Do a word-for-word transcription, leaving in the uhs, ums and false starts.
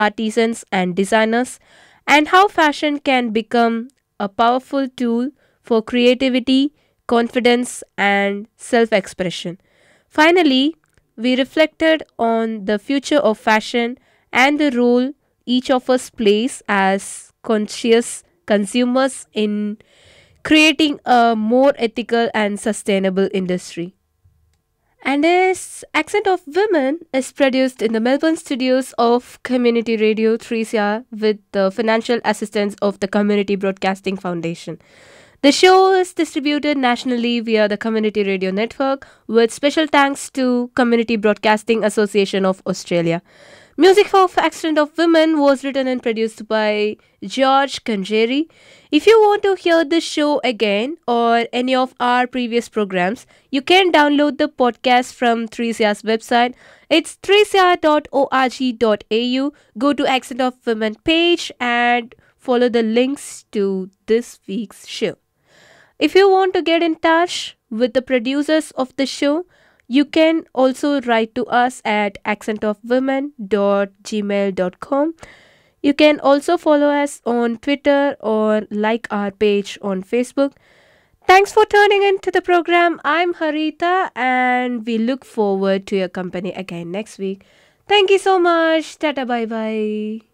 artisans, and designers, and how fashion can become a powerful tool for creativity, confidence, and self expression. Finally, we reflected on the future of fashion and the role each of us plays as conscious consumers in creating a more ethical and sustainable industry. And this Accent of Women is produced in the Melbourne studios of Community Radio three C R with the financial assistance of the Community Broadcasting Foundation. The show is distributed nationally via the Community Radio Network with special thanks to Community Broadcasting Association of Australia. Music for Accent of Women was written and produced by George Kanjeri. If you want to hear this show again or any of our previous programs, you can download the podcast from three C R's website. It's three c r dot org dot a u. Go to Accent of Women page and follow the links to this week's show. If you want to get in touch with the producers of the show, you can also write to us at accent of women dot gmail dot com. You can also follow us on Twitter or like our page on Facebook. Thanks for tuning in to the program. I'm Harita and we look forward to your company again next week. Thank you so much. Tata bye bye.